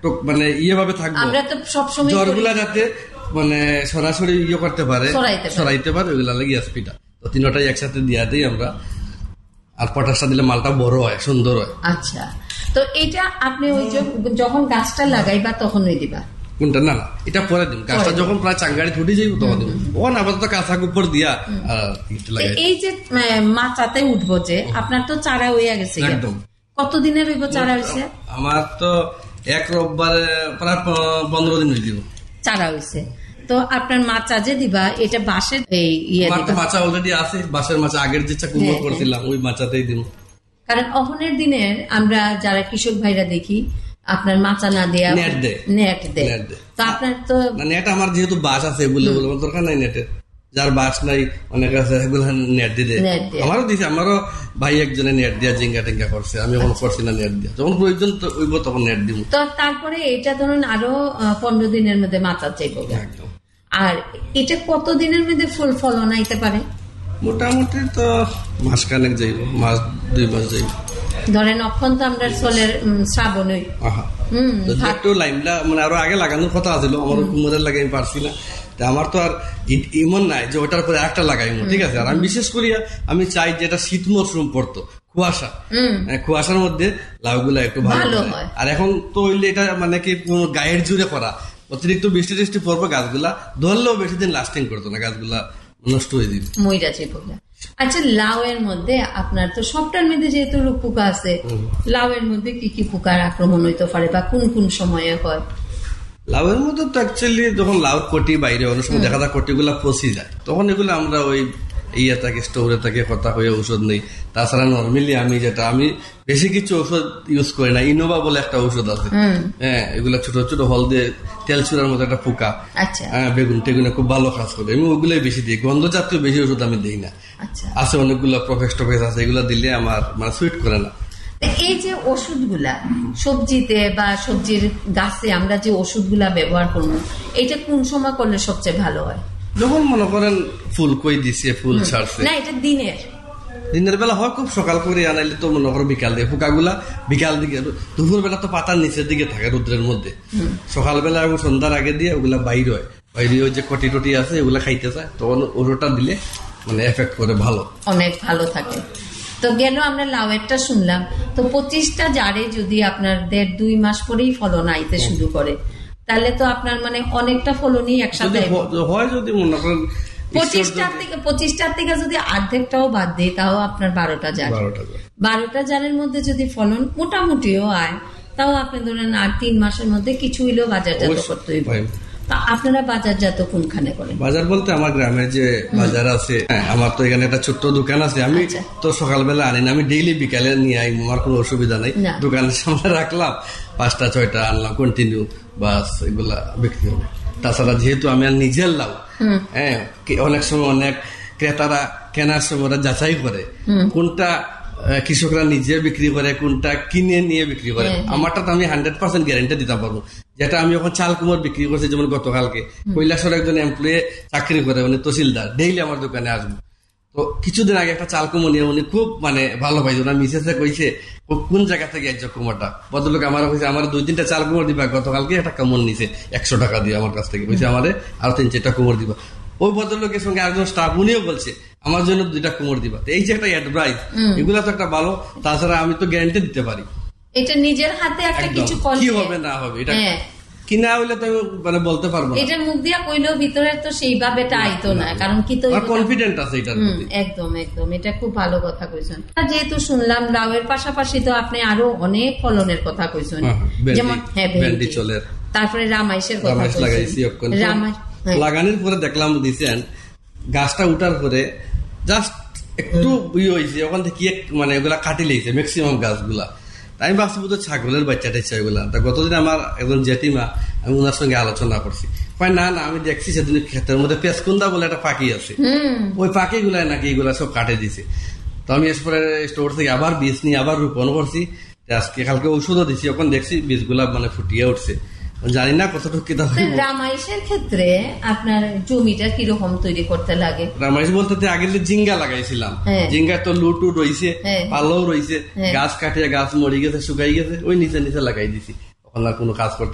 মানে ইয়েভাবে থাকবো, আমরা তো সবসময় জ্বরগুলা যাতে মানে সরাসরি ইয়ে করতে পারে, সরাইতে পারে, ওইগুলা লাগে স্পিডা। তো তিনটাই একসাথে দিয়া দিই আমরা। আর পটাশটা দিলে মালটা বড় হয়, সুন্দর হয়। আচ্ছা, তো এটা আপনি ওই যখন গাছটা লাগাইবা তখনই দিবা? কোনটা? না না, এটা পরে দিন। গাছটা যখন প্রায় চাঙ্গাড়ি ফুটে যাইব তখন দিব। ওখান আপাতত কাঁচা উপর দিয়া এই যে মাচাতে উঠবো যে আপনার তো চারা হইয়া গেছে, একদম। কতদিনের চারা হয়েছে? আমার তো এক রোববারে প্রায় 15 দিন হয়ে দিব চারা হয়েছে। তো আপনার মাচা যে দিবা এটা বাঁশের মাচা অলরেডি আছে, বাঁশের মাচা আগের যে কুমড়ো করছিলাম ওই মাচাতেই দিব। কারণ অহনের দিনের আমরা যারা কৃষক ভাইরা দেখি আপনার মাচা না দেয়া নেট দেয়। তো আপনার তো নেট, আমার যেহেতু বাঁশ আছে বলে দরকার নাই নেটের। যার বাঁশ নাই অনেক আছে সেগুলো নেট দিয়ে। আমারও দিয়েছে, আমারও ভাই একজনে নেট দিয়া জিঙ্গা টিঙ্গা করছে, আমি এখন করছি না নেট দিয়া। যখন প্রয়োজন হইব তখন নেট দিব। তো তারপরে এটা ধরুন আরো 15 দিনের মধ্যে মাচা চাইব। আর এটা কত দিনের মধ্যে ফুল ফলন আইতে পারে? মোটামুটি তো মাসখানেক যাইব, মাস 2 মাস যাইব। ধরেন অক্ষণ তো আমরা চলের শ্রাবণই একটু লাইমটা মানে আরো আগে লাগানোর কথা আছিল, আমার কুমোরের লাগাই পারছি না। আমার তো আর এমন নাই যে ওটার পরে একটা লাগাইবো, ঠিক আছে। আর আমি বিশেষ করি আমি চাই যেটা শীত মরশুম পড়তো, কুয়াশার মধ্যে লাউগুলা একটু ভালো হয়। আর এখন তো হইলে এটা মানে কি গায়ের জুড়ে করা, অতিরিক্ত বৃষ্টি টিষ্টি পড়বো, গাছগুলা ধরলেও বেশি দিন লাস্টিং করতো না, গাছগুলা নষ্ট হয়ে দিত, মইরা চেপে। আচ্ছা, লাউ এর মধ্যে আপনার তো সবটার মধ্যে যেহেতু পোকা আছে, লাউ এর মধ্যে কি কি পোকার আক্রমণ হইতে পারে বা কোন কোন সময়ে হয়? লাউয়ের মধ্যে তো অ্যাকচুয়ালি যখন লাউ কটি বাইরে অনেক সময় দেখা যায় কটিগুলা পচি যায়, তখন এগুলো আমরা ওই ইয়ে থাকে স্টোরে থাকে কথা হয়ে ঔষধ নেই। তাছাড়া নর্মালি আমি বেশি কিছু ঔষধ ইউজ করি না। ইনোভা বলে একটা ঔষধ আছে, হ্যাঁ, এগুলা ছোট ছোট হল দিয়ে তেল চুরার মতো একটা পোকা, হ্যাঁ, বেগুন টেগুনে খুব ভালো কাজ করে। আমি ওগুলোই বেশি দিই, গন্ধ জাতীয় বেশি ওষুধ আমি দিই না। আছে অনেকগুলো প্রফেক্স আছে, এগুলো দিলে আমার মানে সুইট করে না। এই যে ওষুধগুলা সবজিতে বা সবজির গাছে আমরা যে ওষুধগুলা ব্যবহার করবো, এটা কোন সময় করলে সবচেয়ে ভালো হয়? যখন মনে করেন ফুল কই দিছে, ফুল ছাড়ছে। না, এটা দিনের বেলা হয়, খুব সকাল করে আনাইলে তো মনে করো বিকাল দিয়ে। পোকাগুলা বিকাল দিকে, দুপুর বেলা তো পাতার নিচের দিকে থাকে রোদ্রের মধ্যে। সকালবেলা এবং সন্ধ্যার আগে দিয়ে ওগুলা বাইরে হয়, বাইরে যে কটি টটি আছে এগুলা খাইতে চায়, তখন ওষুধটা দিলে মানে এফেক্ট করে, ভালো, অনেক ভালো থাকে। তো গেল আমরা লাউয়েরটা শুনলাম, তো 25টা জারে যদি আপনার 1.5-2 মাস পরেই ফলন আইতে শুরু করে, তাহলে তো আপনার মানে অনেকটা ফলনই একসাথে হয়। যদি মনে করেন 25টার থেকে যদি অর্ধেকটাও বাদ দিই, তাও আপনার 12টা জারের মধ্যে যদি ফলন মোটামুটিও আয়, তাও আপনি ধরেন আর 3 মাসের মধ্যে কিছু হইলেও বাজারজাত করতে হইব। তা আপনারা বাজারজাত কোনখানে করেন? বাজার বলতে আমার গ্রামের যে বাজার আছে, আমার তো এখানে একটা ছোট্ট দোকান আছে। আমি তো সকালবেলা আনি না, আমি ডেইলি বিকালে নিয়ে আই, আমার কোনো অসুবিধা নেই। দোকানের সামনে রাখলাম, 5টা-6টা আনলাম, কন্টিনিউ, বাস এগুলা বিক্রি হবে। তাছাড়া যেহেতু আমি আর নিজের লাউ, হ্যাঁ, অনেক সময় অনেক ক্রেতারা কেনার সময় যাচাই করে কোনটা কৃষকরা নিজে বিক্রি করে, কোনটা কিনে নিয়ে বিক্রি করে। আমারটা তো আমি 100% গ্যারান্টি দিতে পারবো। যেটা আমি যখন চাল কুমড় বিক্রি করছি, যেমন গতকালকে কৈলাসর একজন এমপ্লয়ি চাকরি করে, উনি তহসিলদার, ডেইলি আমার দোকানে আসবো। তো কিছুদিন আগে একটা চাল কুমড় নিয়ে উনি খুব মানে ভালো পাইছে, ওনার মিসেসে কইছে কোন জায়গা থেকে একজন কুমড়টা, ভদ্রলোক আমার কইছে আমার 2-3টা চাল কুমড় দিবা। গতকালকে একটা কুমড় নিছে 100 টাকা দিয়ে আমার কাছ থেকে, কইছে আমারে আরো 3-4টা কুমড় দিবা। ওই ভদ্রলোকের সঙ্গে একজন স্টাফ, উনিও বলছে আমার জন্য 2টা কুমড় দিবা। এই যে একটা অ্যাডভাইস, এগুলা তো একটা ভালো। তাছাড়া আমি তো গ্যারান্টি দিতে পারি, এটা নিজের হাতে একটা কিছু কি হবে না হবে, এটা কিনা হইলে তো মানে বলতে পারবো না। এটা মুখ দিয়া কইলেও ভিতরে তো সেইভাবে আইতো না, কারণ কি তো কনফিডেন্ট আছে এটার প্রতি। একদম এটা খুব ভালো কথা কইছেন। যেহেতু শুনলাম লাউয়ের পাশাপাশি তো আপনি আরো অনেক ফলনের কথা কইছেন, যেমন ভেন্ডি চলের, তারপরে রামাইশের কথা লাগাইছি। লাগানোর পরে দেখলাম দিছেন গাছটা উঠার পরে জাস্ট একটু হয়েছে, ওখান থেকে মানে ওগুলা কাটি লেগেছে ম্যাক্সিমাম গাছগুলা। আমি ভাবছি বোধ ছাগলের বাচ্চা টাচ্চা এগুলা। তা গতদিন আমার একজন জেঠিমা, আমি ওনার সঙ্গে আলোচনা করছি, না আমি দেখছি সেদিন ক্ষেতের মধ্যে পেঁচকুন্দা বলে একটা পাখি আছে, ওই পাখি গুলাই নাকি এগুলা সব কাটে দিছে। তো আমি এরপরে স্টোর থেকে আবার বীজ নিয়ে আবার রোপণ করছি, আজকে কালকে ঔষধও দিছি, ওখানে দেখছি বীজগুলা মানে ফুটিয়ে উঠছে। জানি না কতটুকু। রামাইশের ক্ষেত্রে আপনার জমিটা কিরকম তৈরি করতে লাগে? রামাইশ বলতে আগে যে জিঙ্গা লাগাইছিলাম, জিঙ্গা তো লুটু রয়েছে, পালও রয়েছে, গাছ কাটিয়ে গাছ মরে গেছে, শুকাই গেছে, ওই নিচে লাগাই দিছি, ওখানে কোনো কাজ করতে